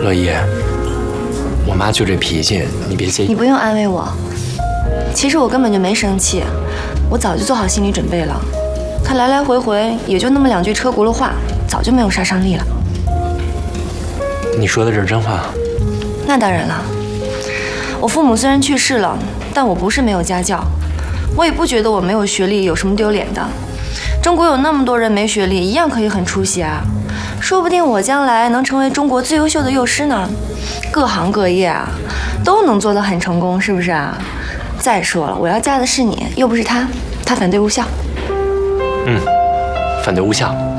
乐意，我妈就这脾气，你别介意。 你不用安慰我，其实我根本就没生气，我早就做好心理准备了。他来来回回也就那么2句车轱辘话，早就没有杀伤力了。 你说的这是真话？ 那当然了，我父母虽然去世了，但我不是没有家教，我也不觉得我没有学历有什么丢脸的。中国有那么多人没学历，一样可以很出息啊，说不定我将来能成为中国最优秀的幼师呢。各行各业啊，都能做得很成功，是不是啊？再说了，我要嫁的是你，又不是他，他反对无效。 反对无效。